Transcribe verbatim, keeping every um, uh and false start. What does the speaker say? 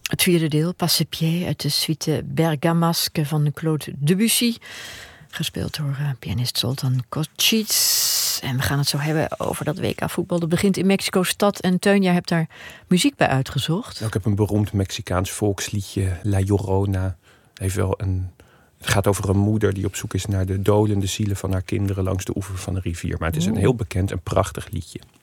Het vierde deel, Passepied, uit de suite Bergamasque van Claude Debussy. Gespeeld door uh, pianist Zoltan Kocic. En we gaan het zo hebben over dat W K voetbal. Dat begint in Mexico-stad. En Teun, jij hebt daar muziek bij uitgezocht. Nou, ik heb een beroemd Mexicaans volksliedje, La Llorona. Heeft wel een, het gaat over een moeder die op zoek is naar de dolende zielen van haar kinderen langs de oever van de rivier. Maar het is een heel bekend en prachtig liedje.